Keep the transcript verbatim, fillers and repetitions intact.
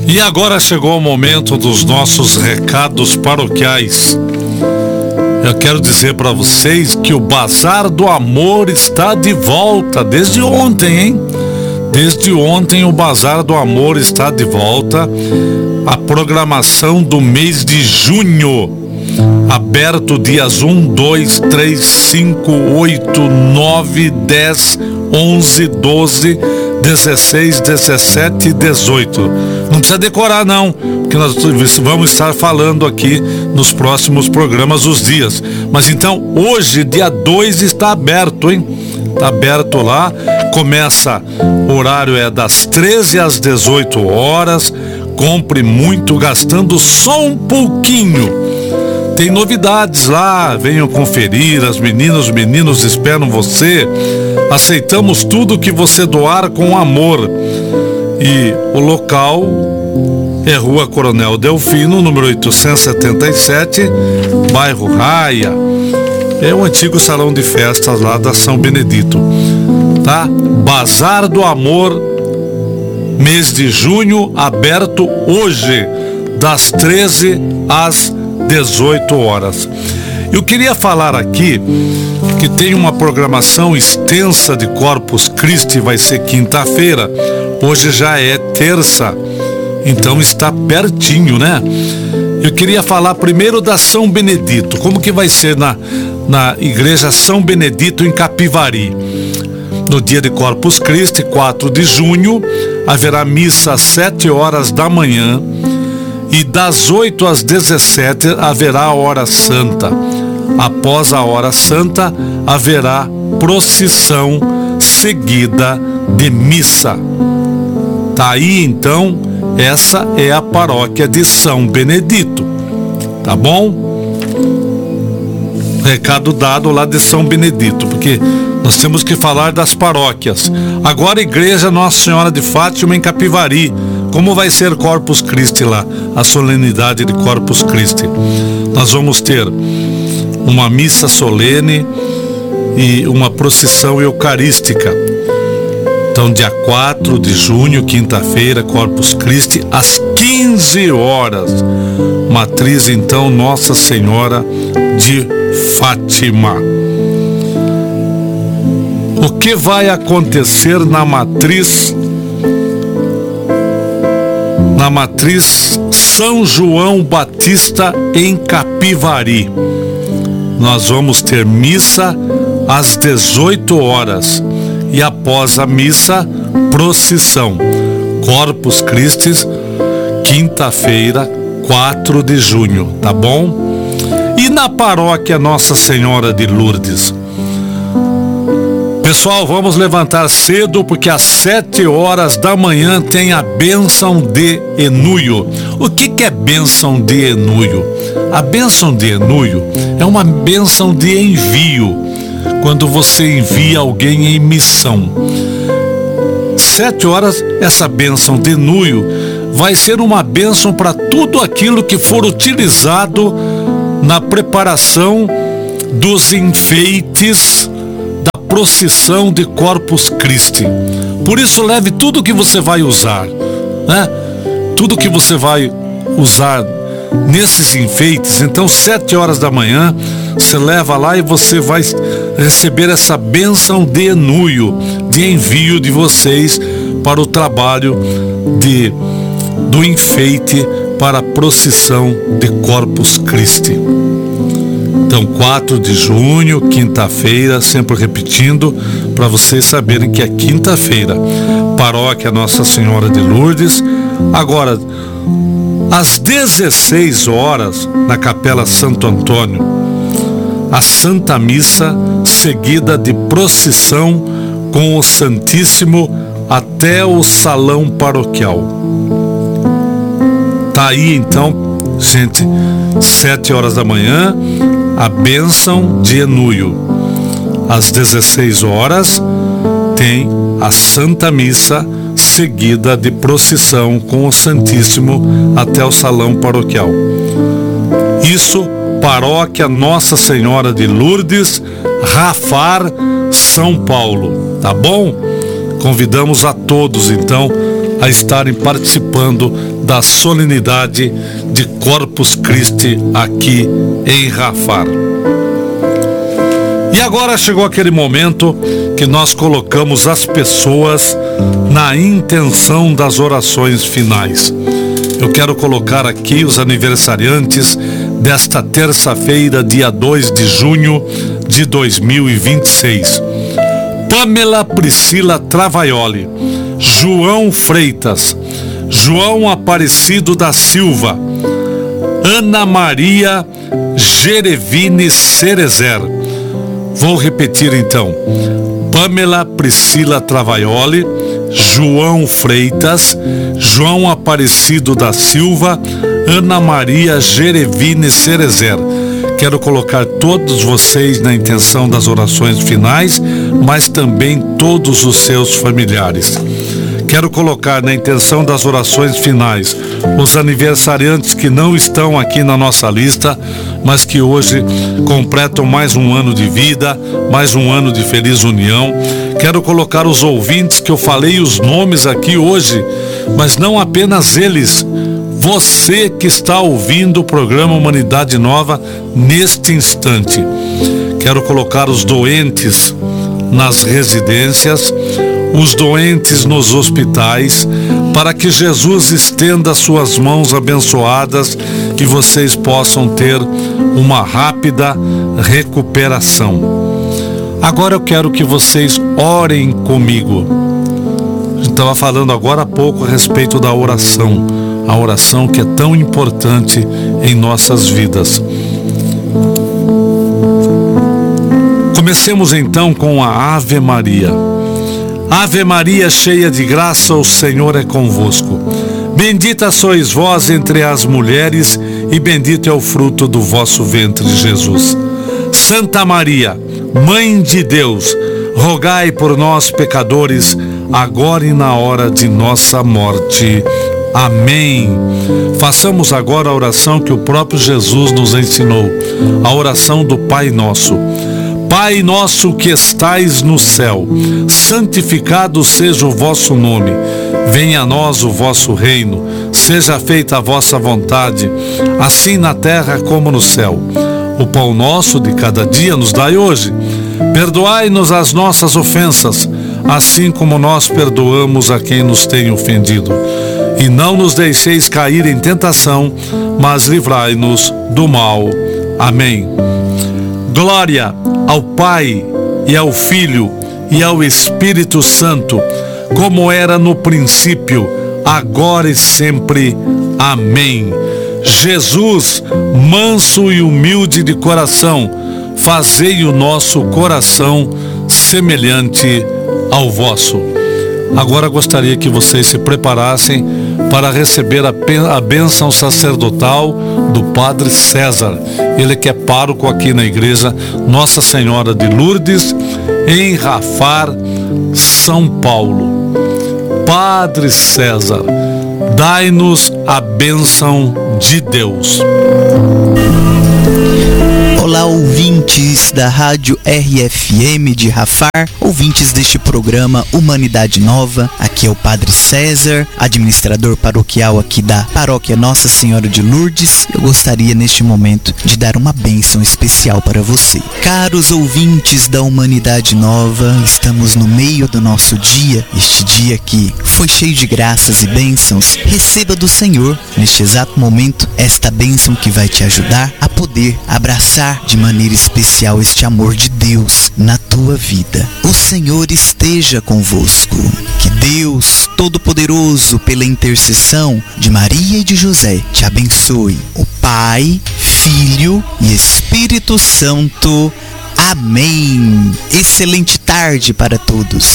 E agora chegou o momento dos nossos recados paroquiais. Eu quero dizer para vocês que o Bazar do Amor está de volta desde ontem, hein? Desde ontem o Bazar do Amor está de volta. A programação do mês de junho, aberto dias um, dois, três, cinco, oito, nove, dez, onze, doze, dezesseis, dezessete e dezoito. Não precisa decorar não, porque nós vamos estar falando aqui nos próximos programas os dias. Mas então, hoje, dia dois, está aberto, hein? Está aberto lá, começa, o horário é das treze às dezoito horas, compre muito gastando só um pouquinho. Tem novidades lá, venham conferir, as meninas, os meninos esperam você. Aceitamos tudo que você doar com amor. E o local é Rua Coronel Delfino, número oitocentos e setenta e sete, bairro Raia. É o antigo salão de festas lá da São Benedito, tá? Bazar do Amor, mês de junho, aberto hoje, das treze às dezoito horas. Eu queria falar aqui que tem uma programação extensa de Corpus Christi, vai ser quinta-feira, hoje já é terça, então está pertinho, né? Eu queria falar primeiro da São Benedito, como que vai ser na, na igreja São Benedito em Capivari. No dia de Corpus Christi, quatro de junho, haverá missa às sete horas da manhã e das oito às dezessete haverá a hora santa. Após a hora santa, haverá procissão seguida de missa. Tá aí então, essa é a paróquia de São Benedito, tá bom? Recado dado lá de São Benedito, porque nós temos que falar das paróquias. Agora, igreja Nossa Senhora de Fátima em Capivari. Como vai ser Corpus Christi lá? A solenidade de Corpus Christi. Nós vamos ter uma missa solene e uma procissão eucarística. Então, dia quatro de junho, quinta-feira, Corpus Christi, às quinze horas. Matriz, então, Nossa Senhora de Fátima. O que vai acontecer na matriz, na matriz São João Batista em Capivari? Nós vamos ter missa às dezoito horas e após a missa, procissão. Corpus Christi, quinta-feira, quatro de junho, tá bom? E na paróquia Nossa Senhora de Lourdes? Pessoal, vamos levantar cedo porque às sete horas da manhã tem a bênção de Enuio. O que que é bênção de Enuio? A bênção de Enuio é uma bênção de envio, quando você envia alguém em missão. Sete horas, essa bênção de Enuio vai ser uma bênção para tudo aquilo que for utilizado na preparação dos enfeites procissão de Corpus Christi. Por isso, leve tudo que você vai usar, né? Tudo que você vai usar nesses enfeites. Então, sete horas da manhã, você leva lá e você vai receber essa bênção de Enuio, de envio de vocês para o trabalho de, do enfeite para a procissão de Corpus Christi. Então, quatro de junho, quinta-feira, sempre repetindo, para vocês saberem que é quinta-feira. Paróquia Nossa Senhora de Lourdes. Agora, às dezesseis horas, na Capela Santo Antônio, a Santa Missa, seguida de procissão com o Santíssimo até o salão paroquial. Tá aí, então, gente, sete horas da manhã, a bênção de Enuio. Às dezesseis horas tem a Santa Missa seguida de procissão com o Santíssimo até o salão paroquial. Isso, Paróquia Nossa Senhora de Lourdes, Rafar, São Paulo, tá bom? Convidamos a todos então a estarem participando da solenidade de Corpus Christi aqui em Rafar. E agora chegou aquele momento que nós colocamos as pessoas na intenção das orações finais. Eu quero colocar aqui os aniversariantes desta terça-feira, dia dois de junho de dois mil e vinte e seis. Pamela Priscila Travaioli, João Freitas, João Aparecido da Silva, Ana Maria Gerevine Cerezer. Vou repetir então: Pamela Priscila Travaioli, João Freitas, João Aparecido da Silva, Ana Maria Gerevine Cerezer. Quero colocar todos vocês na intenção das orações finais, mas também todos os seus familiares. Quero colocar na intenção das orações finais os aniversariantes que não estão aqui na nossa lista, mas que hoje completam mais um ano de vida, mais um ano de feliz união. Quero colocar os ouvintes que eu falei os nomes aqui hoje, mas não apenas eles. Você que está ouvindo o programa Humanidade Nova neste instante. Quero colocar os doentes nas residências, os doentes nos hospitais, para que Jesus estenda suas mãos abençoadas e vocês possam ter uma rápida recuperação. Agora eu quero que vocês orem comigo. Estava falando agora há pouco a respeito da oração, a oração que é tão importante em nossas vidas. Comecemos então com a Ave Maria. Ave Maria, cheia de graça, o Senhor é convosco. Bendita sois vós entre as mulheres, e bendito é o fruto do vosso ventre, Jesus. Santa Maria, Mãe de Deus, rogai por nós, pecadores, agora e na hora de nossa morte. Amém. Façamos agora a oração que o próprio Jesus nos ensinou, a oração do Pai Nosso. Pai nosso que estais no céu, santificado seja o vosso nome. Venha a nós o vosso reino, seja feita a vossa vontade, assim na terra como no céu. O pão nosso de cada dia nos dai hoje. Perdoai-nos as nossas ofensas, assim como nós perdoamos a quem nos tem ofendido. E não nos deixeis cair em tentação, mas livrai-nos do mal. Amém. Glória ao Pai, e ao Filho, e ao Espírito Santo, como era no princípio, agora e sempre. Amém. Jesus, manso e humilde de coração, fazei o nosso coração semelhante ao vosso. Agora gostaria que vocês se preparassem para receber a bênção sacerdotal do Padre César. Ele que é pároco aqui na igreja Nossa Senhora de Lourdes, em Rafar, São Paulo. Padre César, dai-nos a bênção de Deus. Olá, ouvintes da Rádio R F M de Rafar, ouvintes deste programa Humanidade Nova. Aqui é o Padre César, administrador paroquial aqui da Paróquia Nossa Senhora de Lourdes. Eu gostaria neste momento de dar uma bênção especial para você. Caros ouvintes da Humanidade Nova, estamos no meio do nosso dia, este dia que foi cheio de graças e bênçãos. Receba do Senhor, neste exato momento, esta bênção que vai te ajudar a poder abraçar de maneira especial este amor de Deus na tua vida. O Senhor esteja convosco. Que Deus Todo-Poderoso, pela intercessão de Maria e de José, te abençoe. O Pai, Filho e Espírito Santo. Amém. Excelente tarde para todos.